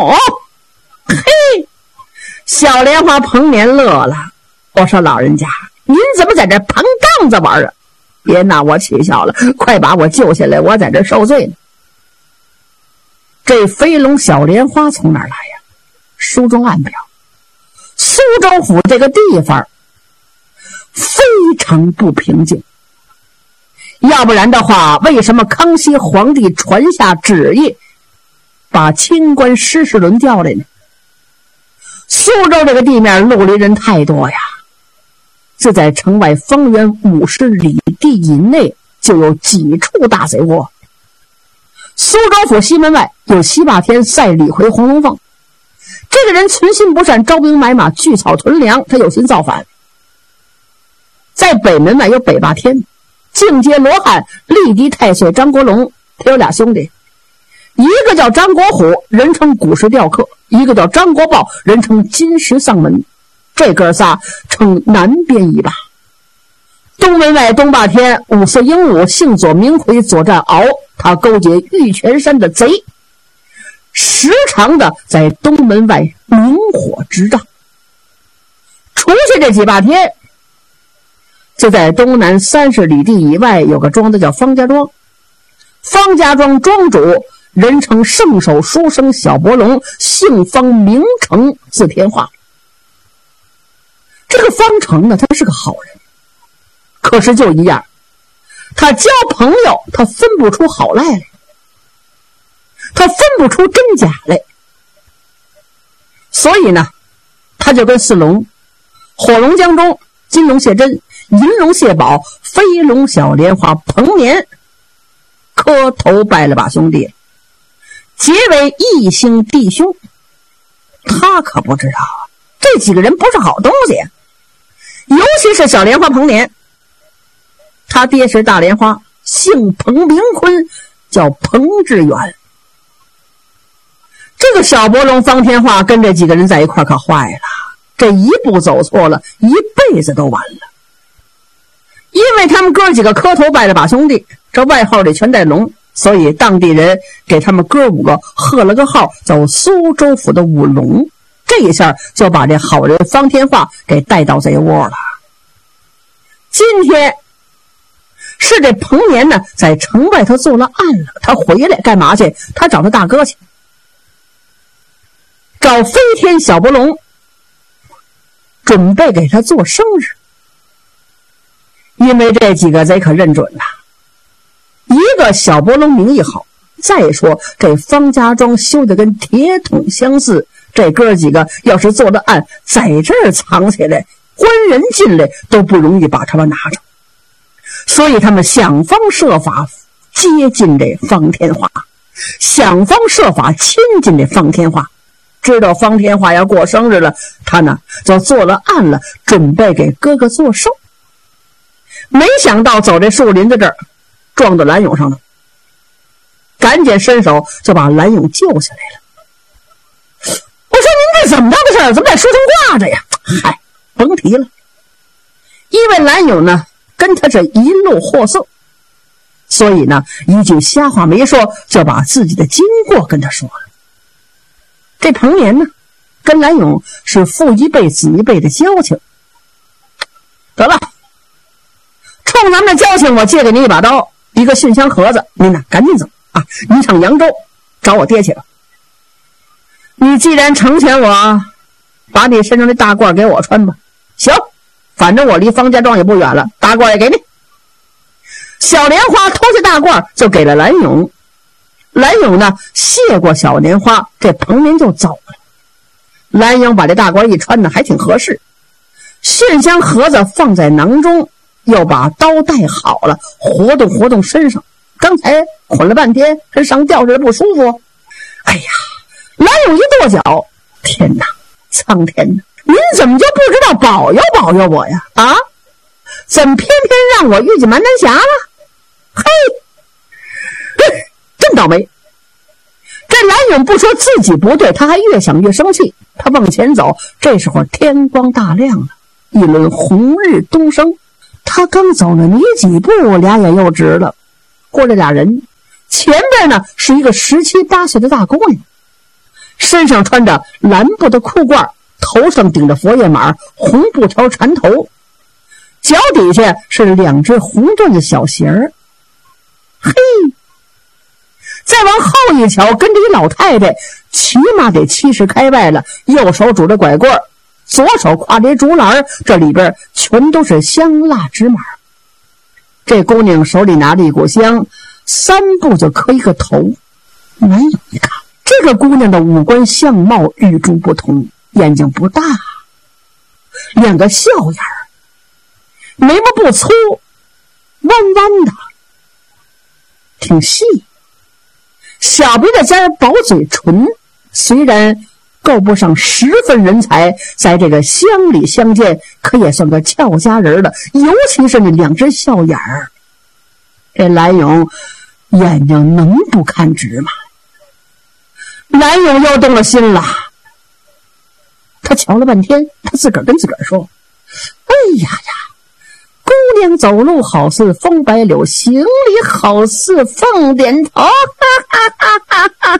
嘿，小莲花彭年乐了。我说老人家，您怎么在这捧杠子玩啊？别拿我取笑了，快把我救下来，我在这受罪呢。这飞龙小莲花从哪儿来呀？书中暗表，苏州府这个地方非常不平静，要不然的话，为什么康熙皇帝传下旨意把清官施世纶调来呢？苏州这个地面陆离人太多呀，就在城外方圆50里地以内就有几处大贼窝。苏州府西门外有西霸天、赛李逵、黄龙凤，这个人存心不善，招兵买马，聚草屯粮，他有心造反。在北门外有北霸天，境界罗汉，立敌太岁张国龙，他有俩兄弟，一个叫张国虎，人称古石雕刻；一个叫张国豹，人称金石丧门。这哥仨称南边一霸。东门外东霸天，五色鹦鹉，姓左名魁，左战鳌，他勾结玉泉山的贼，时常的在东门外明火执仗。除去这几霸天，就在东南30里地以外有个庄子叫方家庄。方家庄庄主人称圣手书生小伯龙，姓方名成，字天化。这个方成呢，他是个好人，可是就一样，他交朋友他分不出好赖来，他分不出真假来。所以呢，他就跟四龙、火龙江中、金龙谢真、银龙谢宝、飞龙小莲花彭年磕头拜了把兄弟，结为义兄弟兄。他可不知道啊，这几个人不是好东西，尤其是小莲花彭年，他爹是大莲花，姓彭名坤，叫彭志远。这个小伯龙方天化跟这几个人在一块可坏了，这一步走错了，一辈子都完了。因为他们哥几个磕头拜了把兄弟，这外号里全带龙，所以当地人给他们哥5个贺了个号，叫苏州府的五龙。这一下就把这好人方天化给带到贼窝了。今天是这彭年呢，在城外头做了案了，他回来干嘛去？他找他大哥去，找飞天小伯龙，准备给他做生日。因为这几个贼可认准了，一个小伯龙名义好，再说这方家庄修的跟铁桶相似，这哥几个要是做了案，在这儿藏起来，官人进来都不容易把他们拿着。所以他们想方设法接近这方天化，想方设法亲近这方天化。知道方天化要过生日了，他呢就做了案了，准备给哥哥做寿。没想到走这树林子这儿撞到蓝勇上了，赶紧伸手就把蓝勇救下来了。我说您这怎么着的事儿，怎么在书上挂着呀？嗨，甭提了，因为蓝勇呢跟他是一路货色，所以呢一句瞎话没说，就把自己的经过跟他说了。这彭年呢跟蓝勇是父一辈子一辈的交情，得了，冲咱们的交情，我借给您一把刀，一个信箱盒子，您呢赶紧走啊！您上扬州找我爹去了。你既然成全我，把你身上的大褂给我穿吧。行，反正我离方家庄也不远了，大褂也给你。小莲花偷下大褂就给了蓝勇，蓝勇呢谢过小莲花，这彭年就走了。蓝勇把这大褂一穿呢，还挺合适。信箱盒子放在囊中，又把刀带好了，活动活动身上。刚才捆了半天，跟上吊似的不舒服。哎呀，蓝勇一跺脚，天哪，苍天哪！您怎么就不知道保佑保佑我呀？啊，怎么偏偏让我遇见蛮南侠了？嘿，真倒霉！这蓝勇不说自己不对，他还越想越生气。他往前走，这时候天光大亮了，一轮红日东升。他刚走了没几步，俩眼又直了。过来俩人，前边呢是一个17、18岁的大姑娘， 身上穿着蓝布的裤褂，头上顶着佛爷马，红布条缠头，脚底下是2只红缎的小鞋儿。嘿，再往后一瞧，跟着一老太太，起码得70开外了，右手拄着拐棍，左手挎着竹篮，这里边全都是香蜡纸马。这姑娘手里拿着一股香，3步就磕一个头。南有一看，这个姑娘的五官相貌与众不同，眼睛不大，2个笑眼儿，眉毛不粗，弯弯的，挺细，小鼻子尖，薄嘴唇，虽然够不上10分人才，在这个乡里乡间可也算个俏佳人了，尤其是那2只笑眼儿，这蓝勇眼睛能不看直吗？蓝勇又动了心了，他瞧了半天，他自个儿跟自个儿说：哎呀呀，姑娘走路好似风摆柳，行礼好似凤点头，哈哈哈哈哈哈。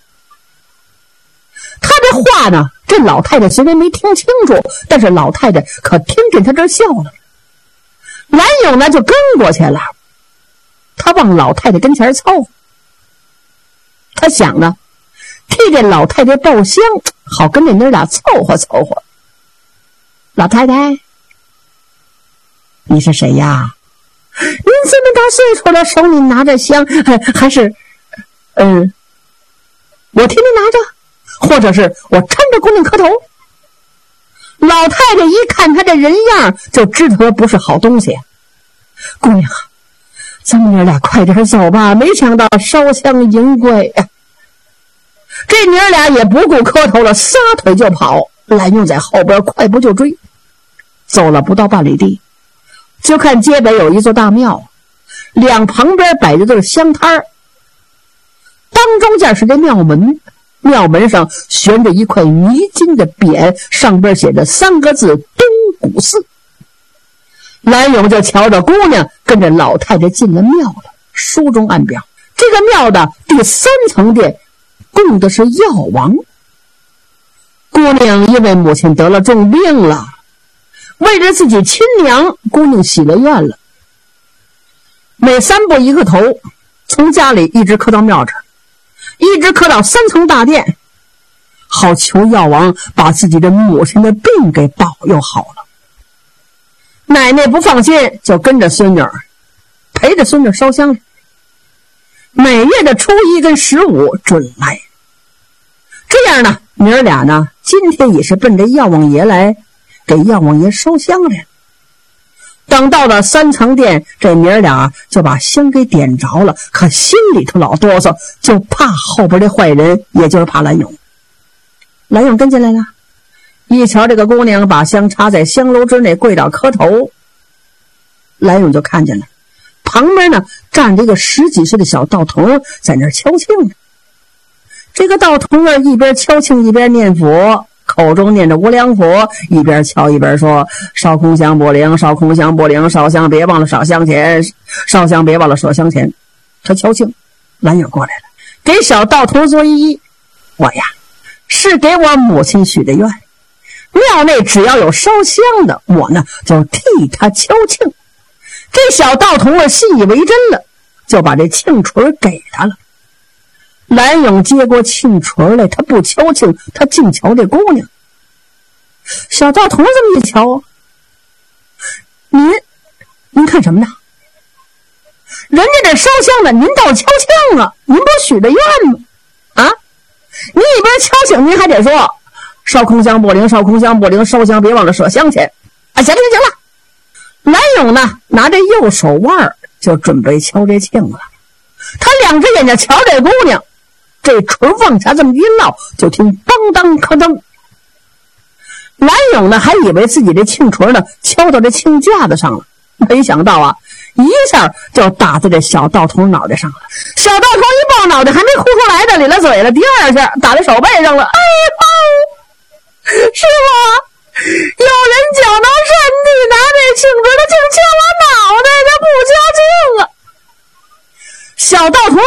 他这话呢，这老太太虽然没听清楚，但是老太太可听见他这笑了。蓝勇呢就跟过去了，他往老太太跟前凑，他想呢替这老太太报香，好跟这娘俩凑合凑合。老太太，你是谁呀？您这么大岁数了，手里拿着香，还是我替您拿着，或者是我搀着姑娘磕头。老太太一看他这人样，就知道他不是好东西。姑娘，咱们娘俩快点走吧，没想到烧香迎鬼呀。这娘俩也不顾磕头了，撒腿就跑。蓝勇在后边快步就追，走了不到半里地，就看街北有一座大庙，2旁边摆着对香摊，当中间是这庙门，庙门上悬着一块泥金的匾，上边写着3个字东古寺。蓝勇就瞧着姑娘跟着老太太进了庙了。书中暗表，这个庙的第3层殿供的是药王。姑娘因为母亲得了重病了，为了自己亲娘，姑娘许了愿了，每3步一个头，从家里一直磕到庙这儿，一直磕到3层大殿，好求药王把自己的母亲的病给保佑好了。奶奶不放心，就跟着孙女儿，陪着孙女烧香去。每月的初1跟15准来。这样呢，女儿俩呢，今天也是奔着药王爷来，给药王爷烧香来了。等到了3层殿，这女儿俩就把香给点着了，可心里头老哆嗦，就怕后边的坏人，也就是怕蓝勇。蓝勇跟进来了，一瞧这个姑娘把香插在香炉之内，跪倒磕头，蓝勇就看见了，旁边呢站着一个10几岁的小道童，在那儿敲磬呢。这个道童儿一边敲磬一边念佛，口中念着无量佛，一边敲一边说：烧空香不灵，烧空香不灵，烧香别忘了烧香钱，烧香别忘了烧香钱。他敲磬，蓝勇过来了，给小道童作揖：我呀是给我母亲许的愿，庙内只要有烧香的，我呢就替他敲磬。这小道童儿信以为真了，就把这磬锤给他了。蓝勇接过磬锤来，他不敲磬，他净瞧这姑娘。小道童这么一瞧，您看什么呢？人家这烧香的，您倒敲磬啊，您不许的愿吗？啊，您一边敲磬，您还得说烧空香不灵，烧空香不灵，烧香别忘了舍香钱啊！行了行了，蓝勇呢拿着右手腕就准备敲这磬了。他2只眼睛瞧这姑娘，这锤往下这么一落，就听当当磕噔。蓝勇呢还以为自己这磬锤呢敲到这磬架子上了，没想到啊，一下就打在这小道童脑袋上了。小道童一抱脑袋，还没哭出来的，咧了嘴了，第2下打在手背上了。哎呦，师傅，有人脚到山地，拿这磬锤的净敲我脑袋，他不敲磬啊！小道童